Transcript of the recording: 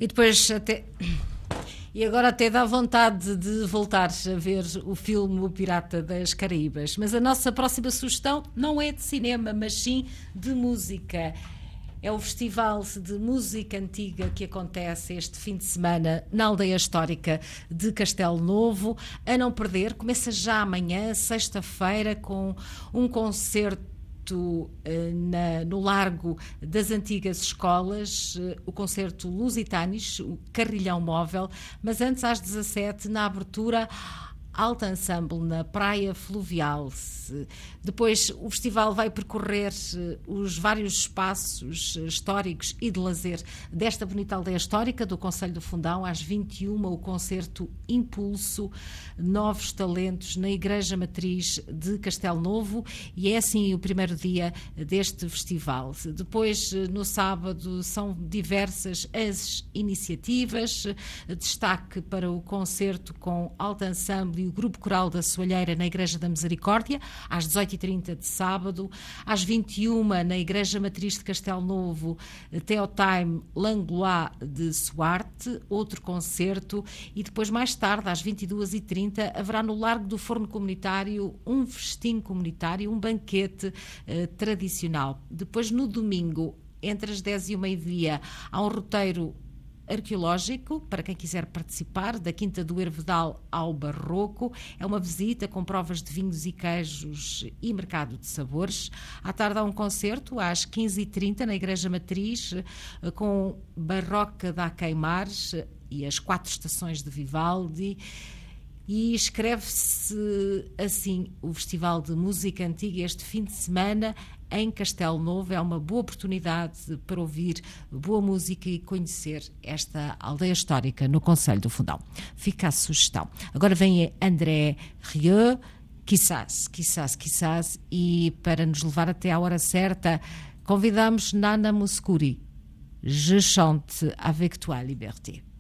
E depois até... E agora até dá vontade de voltar a ver o filme O Pirata das Caraíbas. Mas a nossa próxima sugestão não é de cinema, mas sim de música. É o Festival de Música Antiga que acontece este fim de semana na Aldeia Histórica de Castelo Novo. A não perder, começa já amanhã, sexta-feira, com um concerto no Largo das Antigas Escolas, o concerto Lusitanis, o Carrilhão Móvel, mas antes às 17h, na abertura, Alto Ensemble na Praia Fluvial. Depois o festival vai percorrer os vários espaços históricos e de lazer desta bonita aldeia histórica do Concelho do Fundão. Às 21h, o concerto Impulso, Novos Talentos na Igreja Matriz de Castelo Novo, e é assim o primeiro dia deste festival. Depois, no sábado, são diversas as iniciativas. Destaque para o concerto com Alto Ensemble e o Grupo Coral da Soalheira na Igreja da Misericórdia, às 18h30 de sábado. Às 21h, na Igreja Matriz de Castelo Novo, Teotime Langlois de Suarte, outro concerto. E depois, mais tarde, às 22h30, haverá no Largo do Forno Comunitário um festim comunitário, um banquete tradicional. Depois, no domingo, entre as 10h e o meio-dia, há um roteiro arqueológico, para quem quiser participar, da Quinta do Hervedal ao Barroco. É uma visita com provas de vinhos e queijos e mercado de sabores. À tarde há um concerto, às 15h30, na Igreja Matriz, com Barroca da Queimar e as 4 estações de Vivaldi. E escreve-se assim o Festival de Música Antiga este fim de semana em Castelo Novo. É uma boa oportunidade para ouvir boa música e conhecer esta aldeia histórica no Concelho do Fundão. Fica a sugestão. Agora vem André Rieu, quizás, e para nos levar até à hora certa, convidamos Nana Mouskouri. Je chante avec toi, liberté.